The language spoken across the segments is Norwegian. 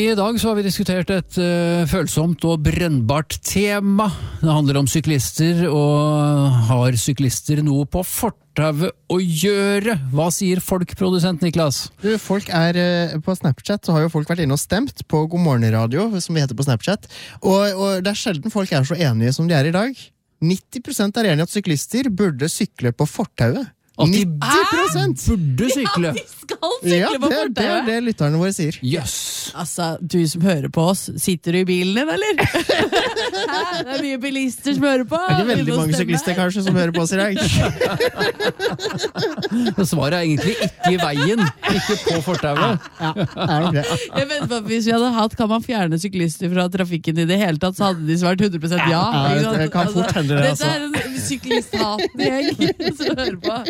I dag så har vi diskutert et følsomt og brennbart tema. Det handler om syklister, og har syklister noe på fortauet å gjøre? Hva sier folk, produsent Niklas? Folk på Snapchat, så har jo folk vært inne og stemt på God Morgen Radio, som vi heter på Snapchat, og det sjelden folk så enige som de I dag. 90% enige at syklister burde sykle på fortauet. 90% burde sykle. De skal sykle på fortauet. Det det lytterne våre sier. Yes. Altså, du som hører på oss, sitter du I bilen din, eller? Det mye bilister som hører på. Det ikke veldig mange syklister kanskje som hører på oss I dag. Svaret egentlig ikke I veien, ikke på fortauet. Det. Jeg vet på at hvis vi hadde hatt, kan man fjerne syklister fra trafikken I det hele tatt, så hadde de svart 100% ja. Det kan fort hende det, altså. Dette en syklisthatende gjeng som hører på.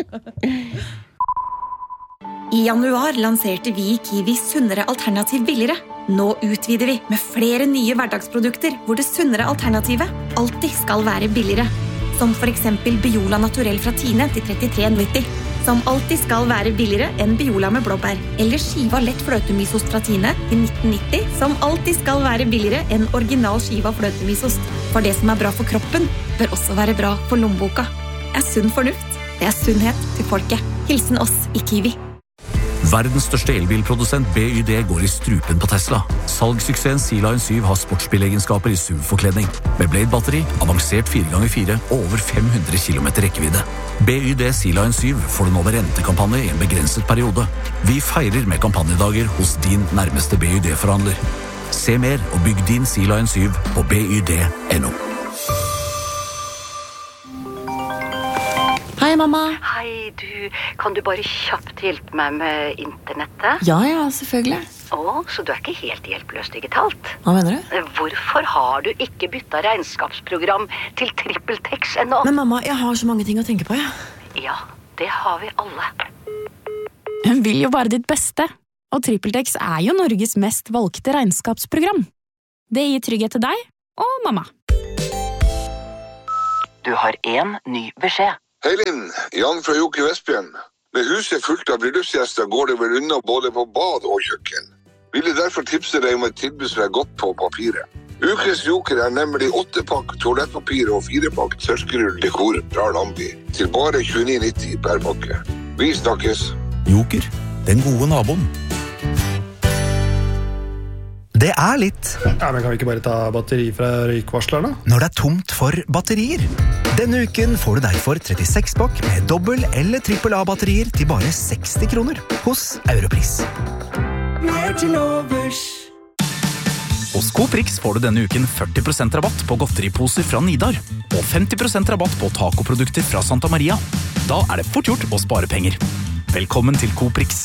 I januar lanserte vi I Kiwi sunnere alternativ billigere. Nå utvider vi med flere nye hverdagsprodukter hvor det sunnere alternativet alltid skal være billigere. Som for eksempel Biola Naturell fra Tine til 33,90. Som alltid skal være billigere enn Biola med blåbær. Eller skiva lett fløtemysost fra Tine til 19,90. Som alltid skal være billigere enn original skiva fløtemysost. For det som bra for kroppen, bør også være bra for lommeboka. Sunn fornuft. Det sunnhet til folket. Hilsen oss I Kiwi. Verdens største elbilprodusent BYD går I strupen på Tesla. Salgssuksessen Sea-Line 7 har sportsbilegenskaper I SUV-forkledning. Med Blade-batteri, avansert 4x4 og over 500 km rekkevidde. BYD Sea-Line 7 får du nå ved rentekampanje I en begrenset periode. Vi feirer med kampanjedager hos din nærmeste BYD-forhandler. Se mer og bygg din Sea-Line 7 på byd.no. Hei, mamma. Hei, kan du bare kjapt hjelpe meg med internettet? Ja, selvfølgelig. Så du ikke helt hjelpeløs digitalt? Hva mener du? Hvorfor har du ikke byttet regnskapsprogram til TrippelTex ennå? Men mamma, jeg har så mange ting å tenke på, Ja, det har vi alle. Hun vil jo bare ditt beste, og TrippelTex jo Norges mest valgte regnskapsprogram. Det gir trygghet til deg og mamma. Du har en ny beskjed. Hei Linn, Jan fra Joker Vestbjørn. Med huset fullt av bryllupsgjester går det vel unna både på bad og kjøkken. Ville derfor tipse deg om et tilbud som godt på papiret. Ukens Joker nemlig 8-pakk toalettpapir og 4-pakk tørskerull dekor fra Lambi til bare 29,90 per pakke. Vi snakkes. Joker, den gode naboen. Det litt. Ja, men kan vi ikke bare ta batteri fra røykvarsler da? Når det tomt for batterier. Denne uken får du derfor 36-pakk med dobbel- eller trippel A-batterier til bare 60 kroner hos Europris. Mer til overs. Hos Coprix får du denne uken 40% rabatt på godteriposer fra Nidar og 50% rabatt på tacoprodukter fra Santa Maria. Da det fort gjort å spare penger. Velkommen til Coprix.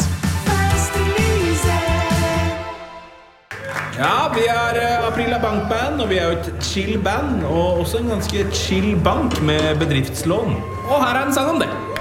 Ja, vi Aprila Bankband, og vi jo et chill band, og også en ganske chill bank med bedriftslån. Og her en sang om det.